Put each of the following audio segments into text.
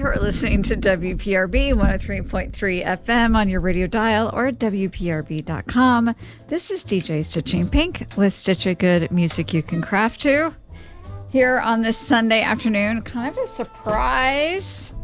You're listening to WPRB 103.3 FM on your radio dial or at WPRB.com. This is DJ Stitching Pink with Stitch a Good Music You Can Craft To. Here on this Sunday afternoon, kind of a surprise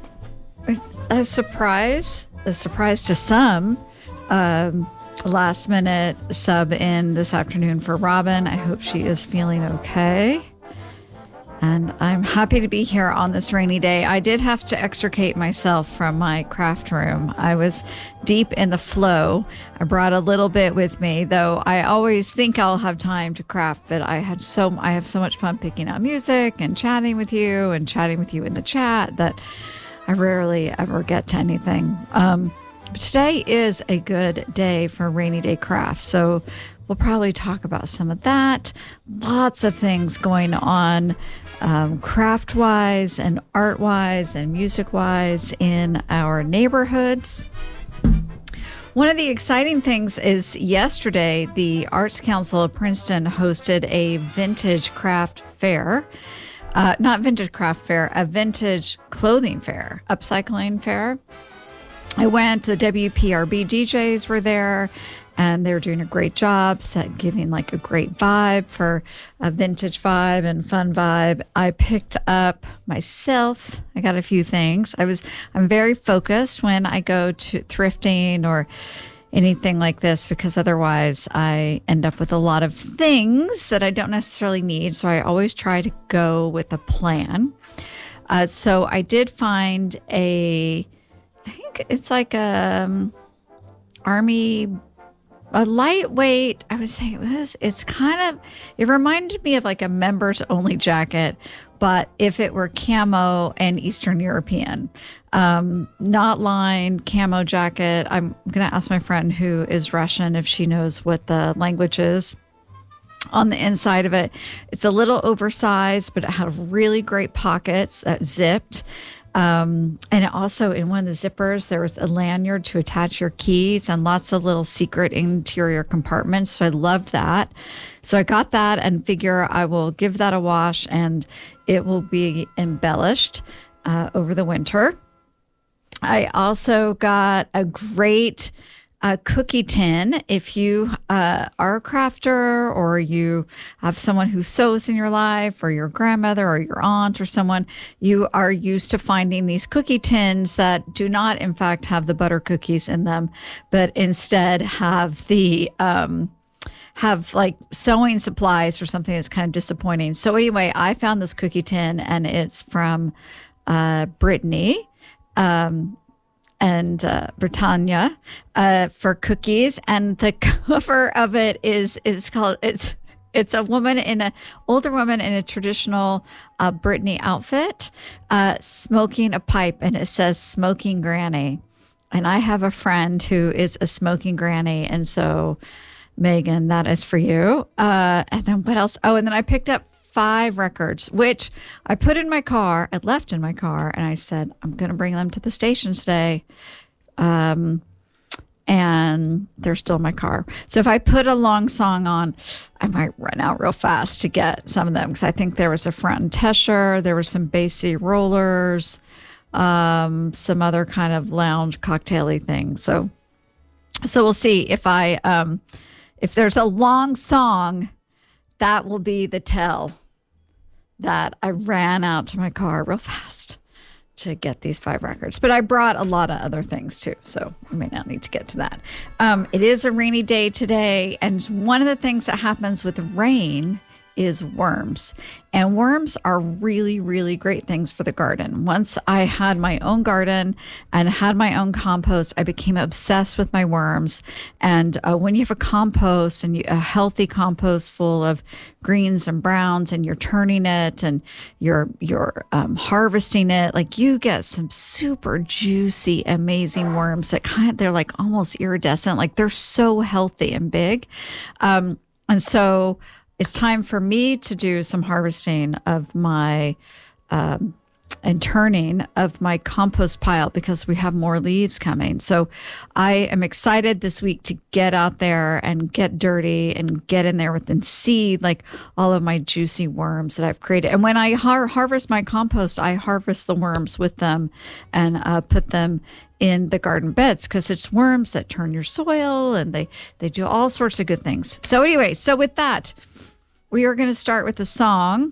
to some. Last minute sub in this afternoon for Robin. I hope she is feeling okay. And I'm happy to be here on this rainy day. I did have to extricate myself from my craft room. I was deep in the flow. I brought a little bit with me, though I always think I'll have time to craft, but I have so much fun picking out music and chatting with you in the chat that I rarely ever get to anything. Today is a good day for rainy day crafts, so we'll probably talk about some of that. Lots of things going on craft-wise and art-wise and music-wise in our neighborhoods. One of the exciting things is yesterday, the Arts Council of Princeton hosted a vintage craft fair. Not vintage craft fair, a vintage clothing fair, upcycling fair. I went, the WPRB DJs were there, and they were doing a great job, giving like a great vibe for a vintage vibe and fun vibe. I picked up myself. I got a few things. I'm very focused when I go to thrifting or anything like this, because otherwise I end up with a lot of things that I don't necessarily need. So I always try to go with a plan. So I did find I think it's like a lightweight, I would say it reminded me of like a members only jacket, but if it were camo and Eastern European, not lined camo jacket. I'm going to ask my friend who is Russian if she knows what the language is on the inside of it. It's a little oversized, but it had really great pockets that zipped. And also in one of the zippers, there was a lanyard to attach your keys and lots of little secret interior compartments. So I loved that. So I got that and figure I will give that a wash and it will be embellished over the winter. I also got a great cookie tin. If you are a crafter or you have someone who sews in your life or your grandmother or your aunt or someone, you are used to finding these cookie tins that do not, in fact, have the butter cookies in them, but instead have the have like sewing supplies or something that's kind of disappointing. So anyway, I found this cookie tin and it's from Brittany. And Britannia for cookies, and the cover of it is called it's a woman older woman in a traditional Brittany outfit, smoking a pipe, and it says "Smoking Granny." And I have a friend who is a smoking granny, and so Megan, that is for you. And then what else? Oh, and then I picked up 5 records, which I put in my car. I left in my car, and I said, I'm going to bring them to the station today. And they're still in my car. So if I put a long song on, I might run out real fast to get some of them, because I think there was a Front Tesher, there were some Basie rollers, some other kind of lounge cocktail-y thing. So we'll see if there's a long song, that will be the tell that I ran out to my car real fast to get these 5 records. But I brought a lot of other things too, so I may not need to get to that. It is a rainy day today, and one of the things that happens with rain is worms. And worms are really, really great things for the garden. Once I had my own garden and had my own compost, I became obsessed with my worms. And when you have a compost and a healthy compost full of greens and browns, and you're turning it and you're harvesting it, like you get some super juicy, amazing worms that they're like almost iridescent. Like they're so healthy and big. And so it's time for me to do some harvesting of my and turning of my compost pile because we have more leaves coming. So I am excited this week to get out there and get dirty and get in there with and see like all of my juicy worms that I've created. And when I harvest my compost, I harvest the worms with them and put them in the garden beds because it's worms that turn your soil and they do all sorts of good things. So anyway, so with that, we are going to start with a song.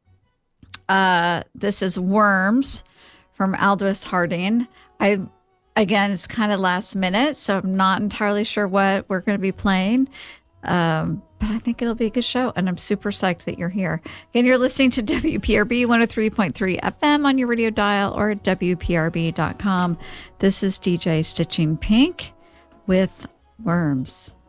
This is Worms from Aldous Harding. Again, it's kind of last minute, so I'm not entirely sure what we're going to be playing. But I think it'll be a good show, and I'm super psyched that you're here. Again, you're listening to WPRB 103.3 FM on your radio dial or at WPRB.com. This is DJ Stitching Pink with Worms.